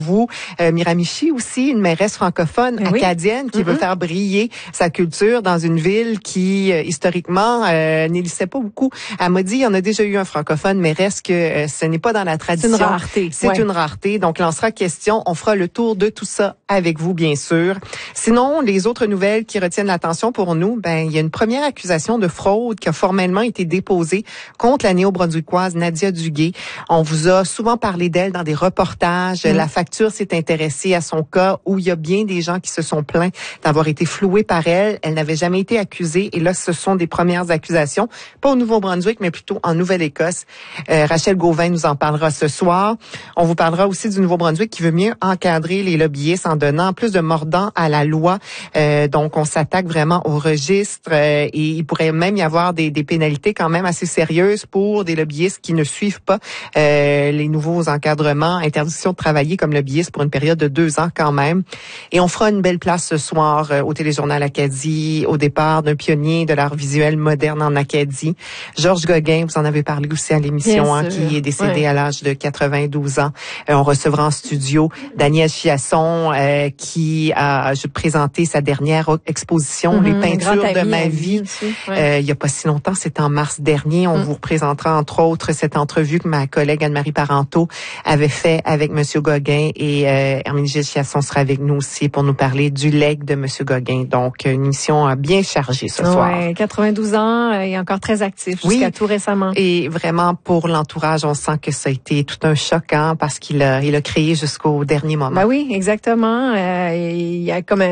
Vous, Miramichi aussi, une mairesse francophone acadienne qui veut faire briller sa culture dans une ville qui, historiquement, n'élissait pas beaucoup. Elle m'a dit, il y en a déjà eu un francophone, mais reste que ce n'est pas dans la tradition. C'est une rareté. C'est une rareté. Donc, lancera question. On fera le tour de tout ça avec vous, bien sûr. Sinon, les autres nouvelles qui retiennent l'attention pour nous, il y a une première accusation de fraude qui a formellement été déposée contre la néo-brunswickoise Nadia Duguay. On vous a souvent parlé d'elle dans des reportages. La facture s'est intéressée à son cas où il y a bien des gens qui se sont plaints d'avoir été floués par elle. Elle n'avait jamais été accusée et là, ce sont des premières accusations, pas au Nouveau-Brunswick, mais plutôt en Nouvelle-Écosse. Rachel Gauvin nous en parlera ce soir. On vous parlera aussi du Nouveau-Brunswick qui veut mieux encadrer les lobbyistes en donnant plus de mordant à la loi. Donc, on s'attaque vraiment au registre et il pourrait même y avoir des pénalités quand même assez sérieuses pour des lobbyistes qui ne suivent pas les nouveaux encadrements, interdiction de travailler comme lobbyiste pour une période de 2 ans quand même. Et on fera une belle place ce soir au Téléjournal Acadie, au départ d'un pionnier de l'art visuel moderne en Acadie. Georges Gauguin, vous en avez parlé aussi à l'émission, qui est décédé à l'âge de 92 ans. On recevra en studio Daniel Chiasson qui a présenté sa dernière exposition, Les peintures de ma vie. Il y a pas si longtemps, c'était en mars dernier. On vous représentera entre autres cette entrevue que ma collègue Anne-Marie Parenteau avait fait avec Monsieur Gauguin et Hermine Chiasson sera avec nous aussi pour nous parler du legs de Monsieur Gauguin. Donc, une émission bien chargée ce soir. 92 ans et encore très actif jusqu'à tout récemment. Et vraiment, pour l'entourage, on sent que ça a été tout un choc, parce qu'il a créé jusqu'au dernier moment. Oui, exactement. Il y a comme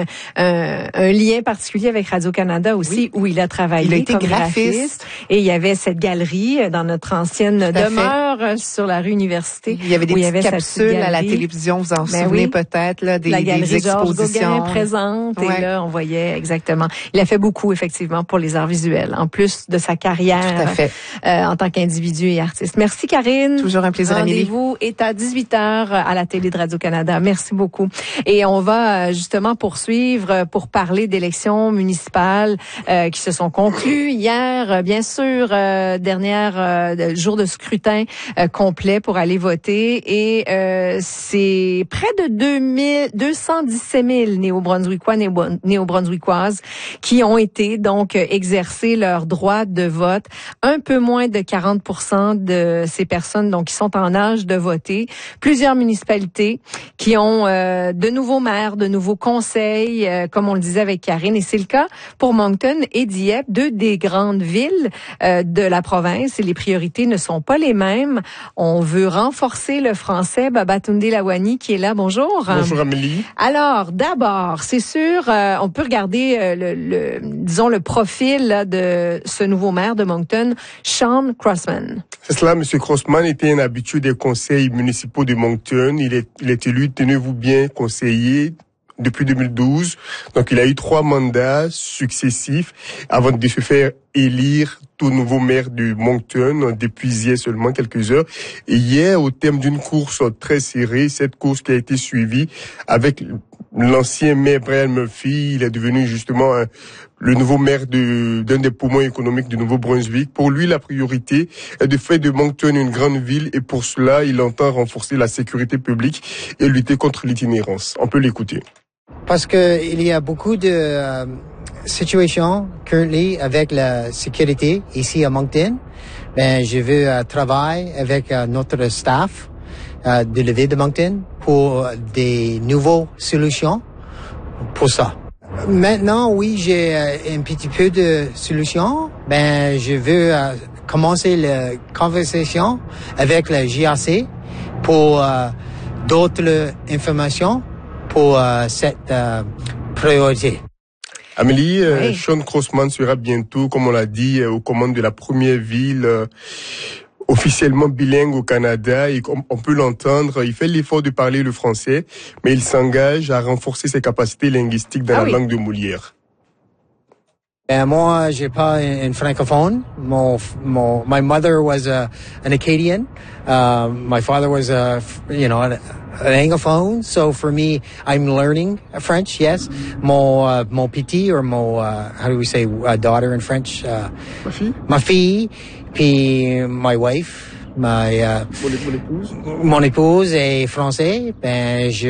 un lien particulier avec Radio-Canada aussi, où il a travaillé il a été comme graphiste. Et il y a cette galerie dans notre ancienne demeure sur la rue Université. Il y avait des petites capsules à la télévision, vous en souvenez peut-être, là, des expositions. Georges Gauguin présente, et là, on voyait exactement. Il a fait beaucoup, effectivement, pour les arts visuels, en plus de sa carrière en tant qu'individu et artiste. Merci, Karine. Toujours un plaisir, Amélie. Rendez-vous est à 18h à la télé de Radio-Canada. Merci beaucoup. Et on va justement poursuivre pour parler d'élections municipales qui se sont conclues hier, bien sûr, jour de scrutin complet pour aller voter. Et c'est près de 217 000 néo-brunswickois, néo-brunswickoises qui ont été donc exercer leur droit de vote. Un peu moins de 40% de ces personnes donc qui sont en âge de voter. Plusieurs municipalités qui ont de nouveaux maires, de nouveaux conseils, comme on le disait avec Karine. Et c'est le cas pour Moncton et Dieppe, 2 des grandes villes de la province. Et les priorités ne sont pas les mêmes. On veut renforcer le français. Babatunde Lawani qui est là. Bonjour. Bonjour Amélie. Alors, d'abord, c'est sûr, on peut regarder le profil là, de ce nouveau maire de Moncton, Sean Crossman. C'est cela, M. Crossman était un habitué des conseils municipaux de Moncton. Il est élu, tenez-vous bien, conseiller depuis 2012. Donc, il a eu 3 mandats successifs avant de se faire élire tout nouveau maire de Moncton depuis hier seulement quelques heures. Et hier, au terme d'une course très serrée, cette course qui a été suivie avec l'ancien maire Brian Murphy, il est devenu justement le nouveau maire d'un des poumons économiques du Nouveau-Brunswick. Pour lui, la priorité est de faire de Moncton une grande ville et pour cela, il entend renforcer la sécurité publique et lutter contre l'itinérance. On peut l'écouter. Parce que il y a beaucoup de situations currently avec la sécurité ici à Moncton. Je veux travailler avec notre staff de la ville de Moncton pour des nouvelles solutions pour ça. Maintenant, oui, j'ai un petit peu de solutions. Je veux commencer la conversation avec la JAC pour d'autres informations pour cette priorité. Amélie, Sean Crossman sera bientôt, comme on l'a dit, aux commandes de la première ville officiellement bilingue au Canada et on peut l'entendre, il fait l'effort de parler le français, mais il s'engage à renforcer ses capacités linguistiques dans la langue de Molière. Moi, j'ai pas un francophone. My mother was an Acadian. My father was an anglophone. So for me, I'm learning French. Yes, mon petit or how do we say daughter in French? Ma fille. Ma fille. Puis my wife. Mon épouse est française. Ben,